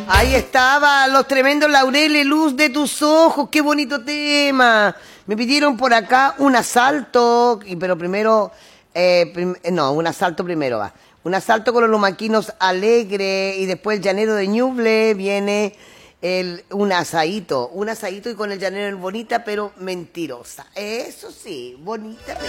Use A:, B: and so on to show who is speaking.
A: Ahí estaba, los tremendos laureles, luz de tus ojos, qué bonito tema. Me pidieron por acá un asalto, pero primero, no, un asalto primero va. Un asalto con los lumaquinos alegre y después el llanero de Ñuble viene un asadito y con el llanero bonita pero mentirosa. Eso sí, bonita.